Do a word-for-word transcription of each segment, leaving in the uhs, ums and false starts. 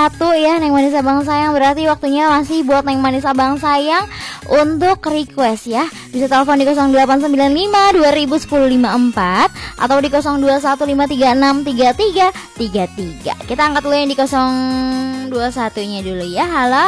wabarakatuh ya Neng Manis Abang Sayang. Berarti waktunya masih buat Neng Manis Abang Sayang untuk request ya. Bisa telepon di nol delapan sembilan lima dua nol satu nol lima empat atau di nol dua satu lima tiga enam tiga tiga tiga tiga. Kita angkat dulu yang di nol dua satu-nya dulu ya. Halo.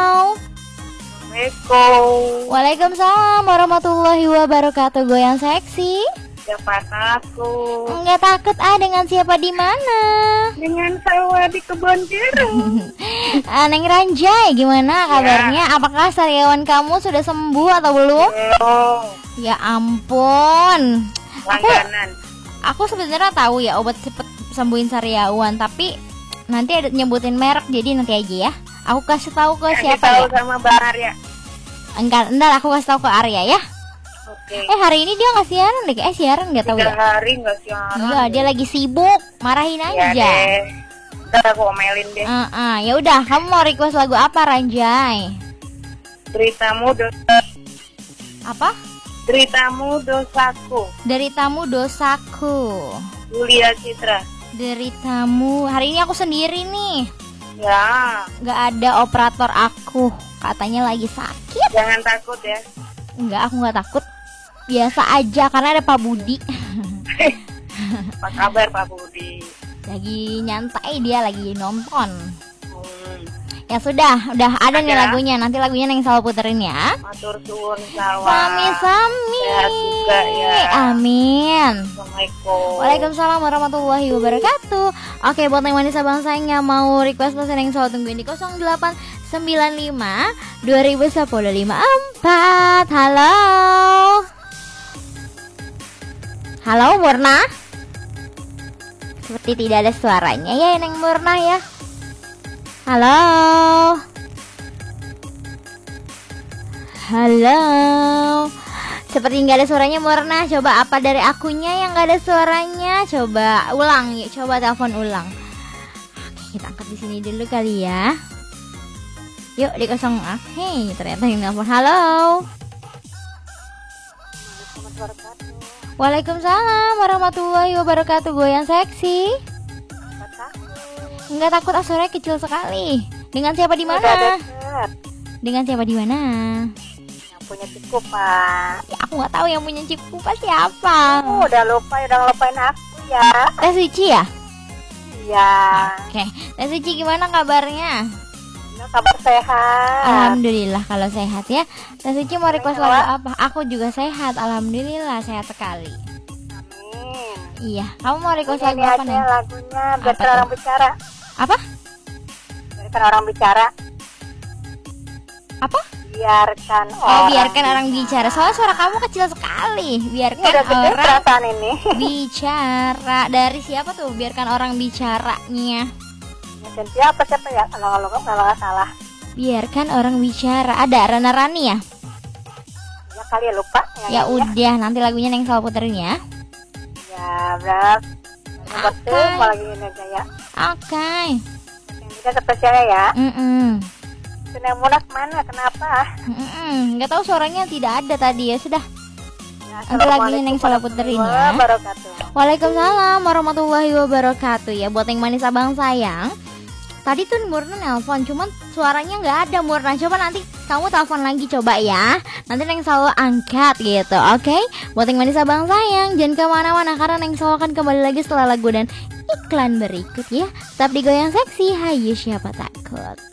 Assalamualaikum. Waalaikumsalam warahmatullahi wabarakatuh. Goyang seksi. Siapa takut? Enggak takut ah, dengan siapa di mana? Dengan saya di kebun jeruk. Ah, Neng Ranjai, gimana kabarnya? Ya. Apakah sariawan kamu sudah sembuh atau belum? Belum. Ya ampun. Langganan. Aku, aku sebenarnya tahu ya obat cepet sembuhin sariawan, tapi nanti ada nyebutin merek, jadi nanti aja ya. Aku kasih tahu ke Kasih siapa tahu ya? sama Bang Arya. Enggak, entar aku kasih tahu ke Arya ya. Oke. Eh hari ini dia nggak siaran deh, eh siaran nggak tahu Tiga ya? hari nggak siaran. Iya dia lagi sibuk, marahin Ya aja. deh. Ntar aku omelin deh. Uh -uh. Ya udah, kamu mau request lagu apa Ranjai? Ceritamu dosa. Apa? Ceritamu dosaku. Deritamu dosaku. Yulia Citra. Deritamu. Hari ini aku sendiri nih. Ya. Gak ada operator aku. Katanya lagi sakit. Jangan takut ya. Enggak, aku gak takut. Biasa aja karena ada Pak Budi. Apa kabar Pak Budi? Lagi nyantai, dia lagi nonton. Hmm. Ya sudah, udah ada, Ada. nih lagunya. Nanti lagunya Neng selalu puterin ya. Matur suwun salwa. Sami-sami. Sehat juga ya. Amin. Assalamualaikum. Waalaikumsalam warahmatullahi wabarakatuh. Oke, buat Neng Manis Abang Sayang yang mau request pesan yang selalu tungguin di nol delapan sembilan lima dua nol satu nol lima empat. Halo. Halo Murna. Seperti tidak ada suaranya ya Neng Murna ya. Halo. Halo. Seperti nggak ada suaranya Murna. Coba apa dari akunya yang nggak ada suaranya? Coba ulang yuk. Coba telepon ulang. Oke, kita angkat di sini dulu kali ya. Yuk di kosong. Oke, ternyata yang telepon. Halo. Waalaikumsalam warahmatullahi wabarakatuh. Goyang seksi. Enggak takut, ah, suaranya kecil sekali. Dengan siapa di mana? Dengan siapa di mana? Yang punya ciku Pak. Ya, aku nggak tahu yang punya Cikupa siapa. Oh, udah lupa, udah ngelupain aku ya. Teh Suci ya? Iya. Oke, Teh Suci gimana kabarnya? Nah, kabar sehat. Alhamdulillah kalau sehat ya. Teh Suci mau request Sehat. lagu apa? Aku juga sehat, alhamdulillah sehat sekali. Amin. Iya, kamu mau request Ini lagu apa aja nih? lagunya Apa biarkan tuh? orang bicara. Apa? Biarkan orang bicara. Apa? Biarkan Oh, orang biarkan orang bicara. Soalnya suara kamu kecil sekali. Ini Biarkan udah gede orang perasaan ini. bicara. Dari siapa tuh? Biarkan orang bicaranya. Dan siapa siapa ya kalau kalau kalau nggak salah. Biarkan orang bicara. Ada Rana Rani ya? Ya kali ya lupa. Ya udah, nanti lagunya Neng selalu puterin ya. Ya berat. Buat Oke. tuh mau lagi ini aja ya. Oke. Yang kita spesialnya ya. Mm-mm. Seneng Munas mana? Kenapa? Mm-mm. Nggak tahu suaranya tidak ada tadi ya. Sudah. Ya, Nanti lagunya Neng selalu puterin ya. Wabarakatuh. Waalaikumsalam warahmatullahi wabarakatuh ya. Buat Neng Manis Abang Sayang, tadi tuh Murna nelpon, cuman suaranya nggak ada Murna. Coba nanti kamu telepon lagi coba ya. Nanti Neng selalu angkat gitu, oke? Buat Neng Manis Abang Sayang, jangan kemana-mana karena Neng selalu akan kembali lagi setelah lagu dan iklan berikut ya. Tetap di Goyang Seksi, hayu siapa takut.